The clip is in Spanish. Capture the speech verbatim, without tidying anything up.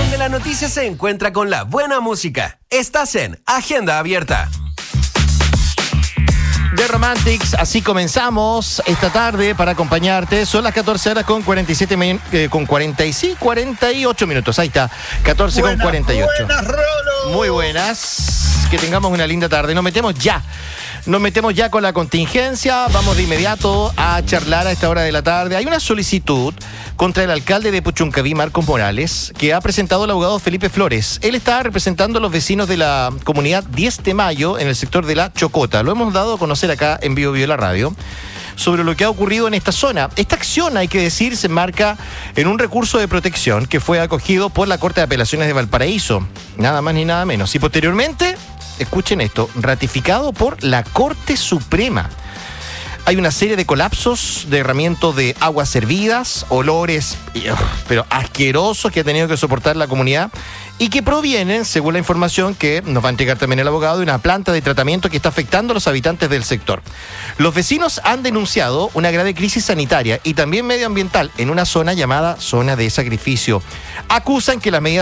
donde la noticia se encuentra con la buena música. Estás en Agenda Abierta. The Romantics, así comenzamos esta tarde para acompañarte. Son las catorce horas con cuarenta y siete min- eh, con cuarenta y sí, cuarenta y ocho minutos. Ahí está, catorce con cuarenta y ocho. Buenas, Rolo. Muy buenas. Que tengamos una linda tarde. Nos metemos ya. Nos metemos ya con la contingencia. Vamos de inmediato a charlar a esta hora de la tarde. Hay una solicitud contra el alcalde de Puchuncaví, Marcos Morales, que ha presentado el abogado Felipe Flores. Él está representando a los vecinos de la comunidad diez de mayo en el sector de La Chocota. Lo hemos dado a conocer acá en Vivo Vivo la Radio sobre lo que ha ocurrido en esta zona. Esta acción, hay que decir, se enmarca en un recurso de protección que fue acogido por la Corte de Apelaciones de Valparaíso. Nada más ni nada menos. Y posteriormente, escuchen esto, ratificado por la Corte Suprema. Hay una serie de colapsos, derramientos de aguas servidas, olores pero asquerosos que ha tenido que soportar la comunidad y que provienen, según la información que nos va a entregar también el abogado, de una planta de tratamiento que está afectando a los habitantes del sector. Los vecinos han denunciado una grave crisis sanitaria y también medioambiental en una zona llamada zona de sacrificio. Acusan que las medidas